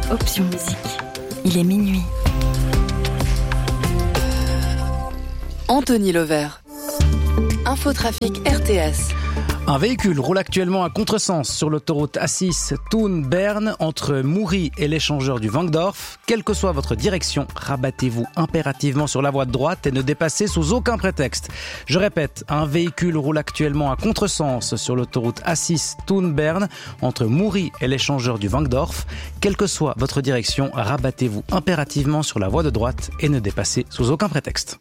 Option Musique. Il est minuit. Anthony Levert. Infotrafic RTS. Un véhicule roule actuellement à contresens sur l'autoroute A6 Thun-Berne entre Moury et l'échangeur du Wankdorf. Quelle que soit votre direction, rabattez-vous impérativement sur la voie de droite et ne dépassez sous aucun prétexte. Je répète, un véhicule roule actuellement à contresens sur l'autoroute A6 Thun-Berne entre Moury et l'échangeur du Wankdorf. Quelle que soit votre direction, rabattez-vous impérativement sur la voie de droite et ne dépassez sous aucun prétexte.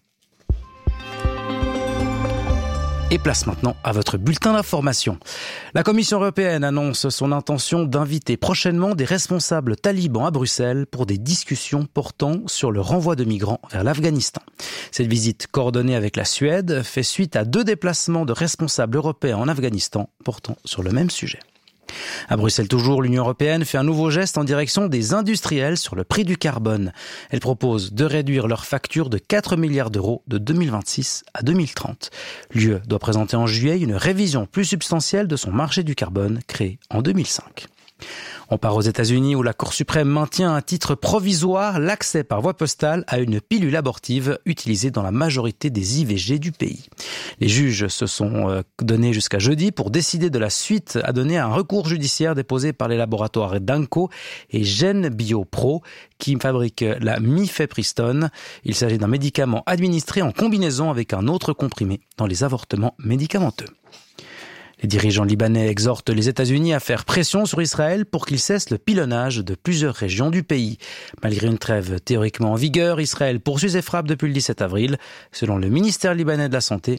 Et place maintenant à votre bulletin d'information. La Commission européenne annonce son intention d'inviter prochainement des responsables talibans à Bruxelles pour des discussions portant sur le renvoi de migrants vers l'Afghanistan. Cette visite coordonnée avec la Suède fait suite à 2 déplacements de responsables européens en Afghanistan portant sur le même sujet. À Bruxelles toujours, l'Union européenne fait un nouveau geste en direction des industriels sur le prix du carbone. Elle propose de réduire leur facture de 4 milliards d'euros de 2026 à 2030. L'UE doit présenter en juillet une révision plus substantielle de son marché du carbone créé en 2005. On part aux États-Unis où la Cour suprême maintient à titre provisoire l'accès par voie postale à une pilule abortive utilisée dans la majorité des IVG du pays. Les juges se sont donnés jusqu'à jeudi pour décider de la suite à donner à un recours judiciaire déposé par les laboratoires Danco et GenBioPro qui fabriquent la mifepristone. Il s'agit d'un médicament administré en combinaison avec un autre comprimé dans les avortements médicamenteux. Les dirigeants libanais exhortent les États-Unis à faire pression sur Israël pour qu'il cesse le pilonnage de plusieurs régions du pays. Malgré une trêve théoriquement en vigueur, Israël poursuit ses frappes depuis le 17 avril. Selon le ministère libanais de la Santé,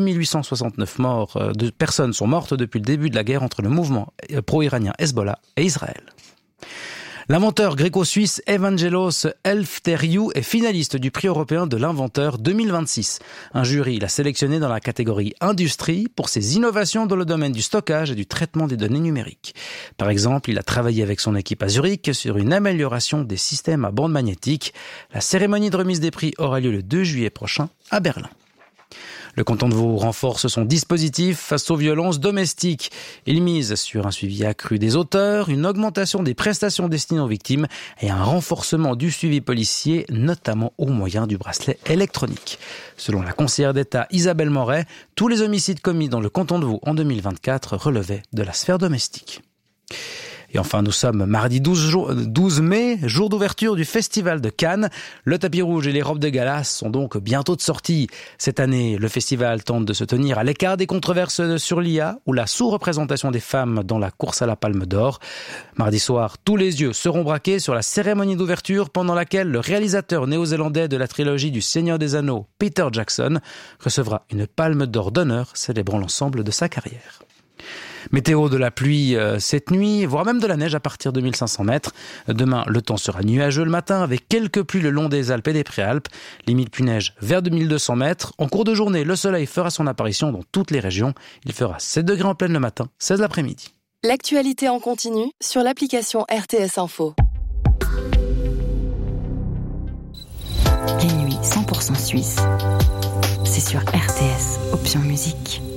2869 personnes sont mortes depuis le début de la guerre entre le mouvement pro-iranien Hezbollah et Israël. L'inventeur gréco-suisse Evangelos Eleftheriou est finaliste du prix européen de l'inventeur 2026. Un jury l'a sélectionné dans la catégorie industrie pour ses innovations dans le domaine du stockage et du traitement des données numériques. Par exemple, il a travaillé avec son équipe à Zurich sur une amélioration des systèmes à bande magnétique. La cérémonie de remise des prix aura lieu le 2 juillet prochain à Berlin. Le canton de Vaud renforce son dispositif face aux violences domestiques. Il mise sur un suivi accru des auteurs, une augmentation des prestations destinées aux victimes et un renforcement du suivi policier, notamment au moyen du bracelet électronique. Selon la conseillère d'État Isabelle Moret, tous les homicides commis dans le canton de Vaud en 2024 relevaient de la sphère domestique. Et enfin, nous sommes mardi 12 mai, jour d'ouverture du Festival de Cannes. Le tapis rouge et les robes de gala sont donc bientôt de sortie. Cette année, le festival tente de se tenir à l'écart des controverses sur l'IA ou la sous-représentation des femmes dans la course à la Palme d'Or. Mardi soir, tous les yeux seront braqués sur la cérémonie d'ouverture pendant laquelle le réalisateur néo-zélandais de la trilogie du Seigneur des Anneaux, Peter Jackson, recevra une Palme d'Or d'honneur célébrant l'ensemble de sa carrière. Météo, de la pluie cette nuit, voire même de la neige à partir de 1500 mètres. Demain, le temps sera nuageux le matin avec quelques pluies le long des Alpes et des Préalpes. Limite pluie-neige vers 2200 mètres. En cours de journée, le soleil fera son apparition dans toutes les régions. Il fera 7 degrés en pleine le matin, 16 l'après-midi. L'actualité en continu sur l'application RTS Info. Les nuits 100% suisses. C'est sur RTS Option Musique.